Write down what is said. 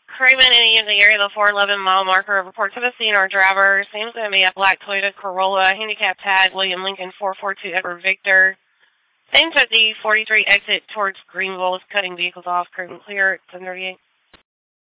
Craven, any of the area of the 411 mile marker, report to the scene. Our driver seems to be a black Toyota Corolla, handicap tag, William Lincoln 442 Edward Victor. Seems at the 43 exit towards Greenville is cutting vehicles off, current clear at 1038.